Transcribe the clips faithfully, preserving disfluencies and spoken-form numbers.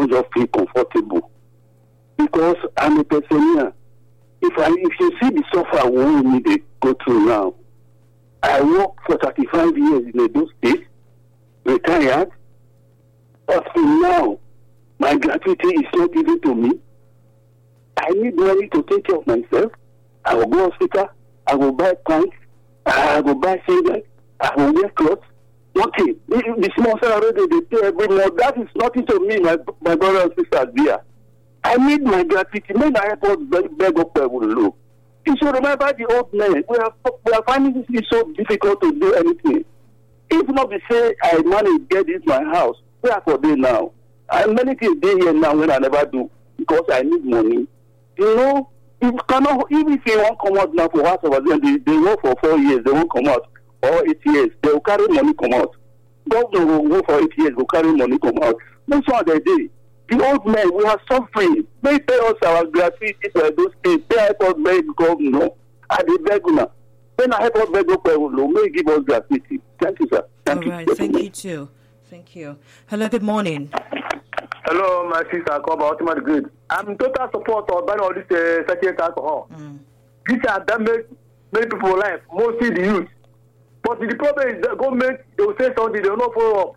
don't just feel comfortable. Because I'm a person. If I if you see the suffer we need to go through now, I worked for thirty-five years in Edo State, retired. Up to now, my gratuity is not given to me. I need money to take care of myself. I will go hospital. I will buy pants. I will buy singlet. I will wear clothes. Nothing. The, the small salary they pay every month, that is nothing to me, my my brother and sisters there. I need my gratuity. May I help us beg, beg up people low. You should remember the old men. We are we are finding it so difficult to do anything. If not be say I manage to get this my house, where for day now? And many things day here now when I never do because I need money. You know, if cannot even if you won't come out now for house over them, they, they work for four years, they won't come out. Or eight years, they will carry money come out. Governor will work for eight years, will carry money come out. That's what they did. The old men, we are suffering. They pay us our gratuity for those states. They help us beg governor. And they beg now. Then I help us beg governor. May give us gratuity. Thank you, sir. Thank All you. right, thank you too. Thank you. Hello, good morning. Hello, my sister, called Ultimate Good. I'm in total support of banning all this uh, sachet alcohol. Mm. These are damage many people's life, mostly the youth. But the problem is the government, they will say something, they will not follow up.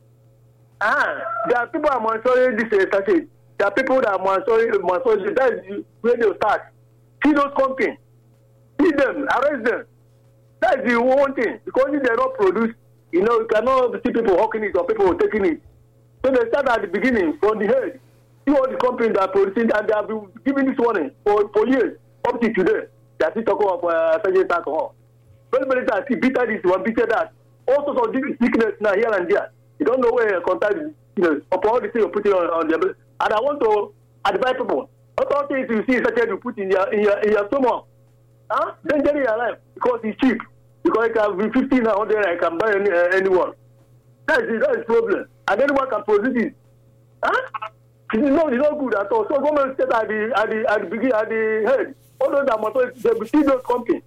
Ah, there are people that are monitoring this uh, sachet. There are people that are monitoring, monitoring that is where they will start. See those companies, see them, arrest them. That is the one thing. Because if they are not produced, you know, you cannot see people hawking it or people taking it. So they start at the beginning, from the head. See all the companies that are producing, and they have been giving this warning for, for years, up to today. They are still talking about uh, sachet alcohol. Very, very that see bitter this one, bitter that. All sorts of sickness now here and there. You don't know where you contact, you know, upon all the things you put it on, on the. And I want to advise people. Not all things you see sachet you put in your in your in your stomach. Huh? Then get it alive because it's cheap. Because it can be fifteen hundred, I can buy any, uh, anyone. That is that is problem. And anyone can produce it. Huh? It's not, it's not good at all. So government set at the at the at the beginning at the head. All those that must they will see those companies.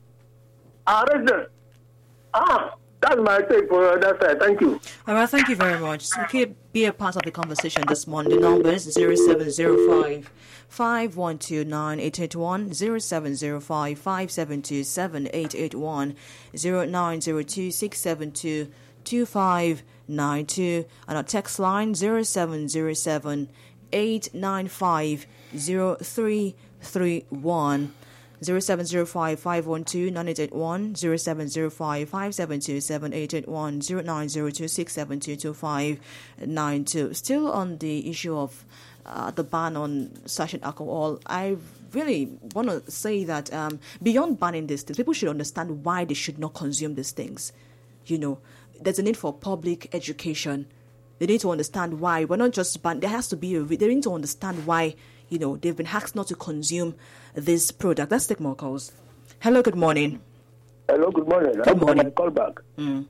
Arrest them. Ah, that's my take for that side. Thank you. All right, thank you very much. So keep be a part of the conversation this morning. The number is zero seven zero five five one two nine eight eight one, zero seven zero five five seven two seven eight eight one, zero nine zero two six seven two two five nine two, and our text line zero seven zero seven eight nine five zero three three one. zero seven zero five five one two nine eight eight one, zero seven zero five five seven two seven eight eight one, zero nine zero two six seven two two five nine two. Still on the issue of uh, the ban on sachet alcohol, I really want to say that um, beyond banning these things, people should understand why they should not consume these things. You know, there's a need for public education. They need to understand why. We're not just ban. There has to be a. They need to understand why. You know, they've been asked not to consume this product. Let's take more calls. Hello, good morning. Hello, good morning. Good I'm morning. Call back. Mm.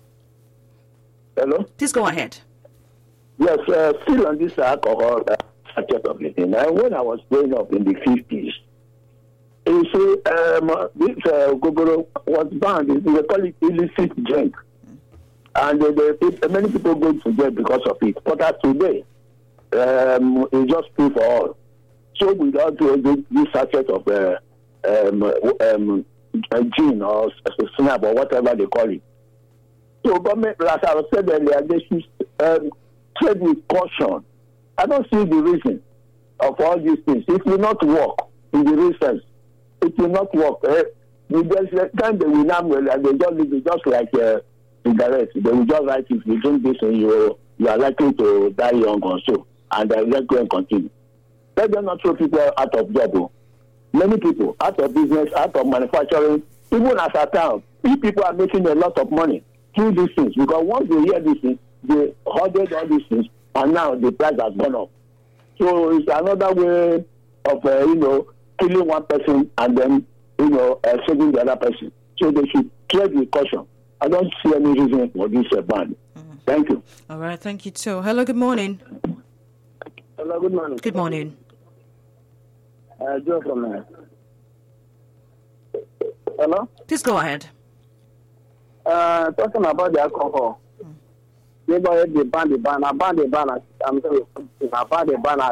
Hello. Please go ahead. Yes, uh, still on this alcohol uh, subject of the thing. Uh, when I was growing up in the fifties, you see, um, this uh, gogoro was banned. They call it illicit drink, mm. and uh, the, many people go to jail because of it. But as today, um, it's just free for all. So without doing this sachet of uh, um, um, gin or snap or whatever they call it. So government, as I said earlier, they should um, tread with caution. I don't see the reason of all these things. It will not work in the real sense. It will not work. Eh? There's a time they will not well, and they just leave it just like uh, cigarettes. They will just write if you drink this and you you are likely to die young or so, and uh, let's go and continue. Let them not throw people out of job. Many people out of business, out of manufacturing, even as a town, these people are making a lot of money through these things because once they hear these things, they ordered all these things, and now the price has gone up. So it's another way of uh, you know killing one person and then you know uh, saving the other person. So they should tread with caution. I don't see any reason for this uh, ban. Mm-hmm. Thank you. All right, thank you too. Hello, good morning. Hello, good morning. Good morning. Uh, Joe from there. Hello? Please go ahead. Uh, talking about the alcohol. Mm. Maybe the ban, the ban, I ban the ban, I'm sorry, I ban the ban.